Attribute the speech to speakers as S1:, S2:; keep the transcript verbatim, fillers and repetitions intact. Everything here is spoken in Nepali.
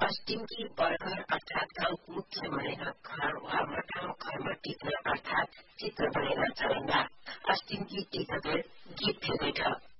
S1: अस्टिमकी बर्गर अर्थात गाउँको मुख्य भनेर घर वा मठाउँ घरमा टिप्न अर्थात चित्र बनेर चलाउँदा अस्टिमकी टिप्दा गीत खेल्नेछ।